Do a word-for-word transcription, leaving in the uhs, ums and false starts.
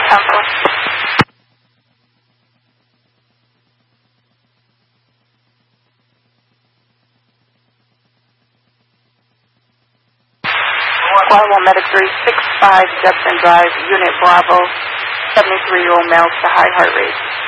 Temple. Guatemala Medic three six five, Jefferson Drive, Unit Bravo, seventy-three-year-old male to high heart rate.